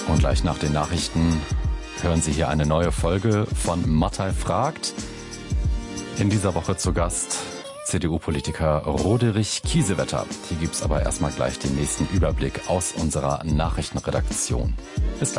Und gleich nach den Nachrichten hören Sie hier eine neue Folge von Mattei fragt. In dieser Woche zu Gast CDU-Politiker Roderich Kiesewetter. Hier gibt's aber erstmal gleich den nächsten Überblick aus unserer Nachrichtenredaktion. Bis gleich.